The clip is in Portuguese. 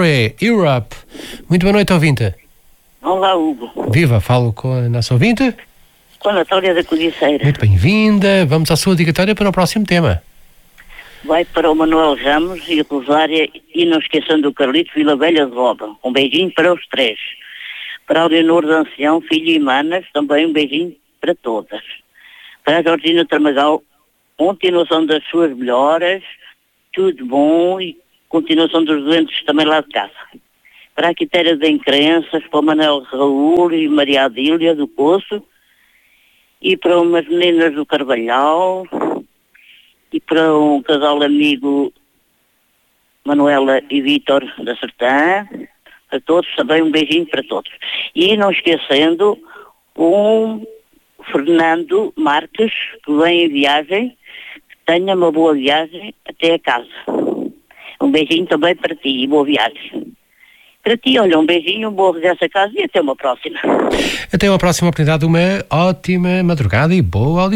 Carey, Europe. Muito boa noite, ouvinte. Olá, Hugo. Viva, falo com a nossa ouvinte. Com a Natália da Codiceira. Muito bem-vinda. Vamos à sua dedicatória para o próximo tema. Vai para o Manuel Ramos e a Rosária, e não esqueçando do Carlito Vila Velha de Roba. Um beijinho para os três. Para a Leonor de Ancião, filho e manas, também um beijinho para todas. Para a Georgina Tramagal, continuação das suas melhoras, tudo bom, e continuação dos doentes também lá de casa. Para a Quitéria de Encrenças, para o Manuel Raul e Maria Adília do Poço, e para umas meninas do Carvalhal, e para um casal amigo, Manuela e Vítor da Sertã, a todos também um beijinho para todos. E não esquecendo um Fernando Marques, que vem em viagem, que tenha uma boa viagem até a casa. Um beijinho também para ti e boa viagem. Para ti, olha, um beijinho, um bom regresso a casa e até uma próxima. Até uma próxima oportunidade, uma ótima madrugada e boa audição.